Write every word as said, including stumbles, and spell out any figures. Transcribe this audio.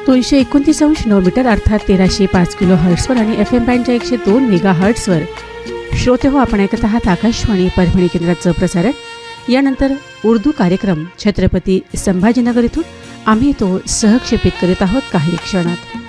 दोनशे एकोणतीस अंश नऊ मीटर अर्थात तेराशे पाच किलो हर्ट्सवर आणि एफ एम बँडच्या एकशे दोन मेगा हर्ट्सवर श्रोते हो, आपण ऐकत आहात आकाशवाणी परभणी केंद्राचं प्रसारण. यानंतर उर्दू कार्यक्रम छत्रपती संभाजीनगर इथून आम्ही तो सहक्षेपित करीत आहोत काही क्षणात.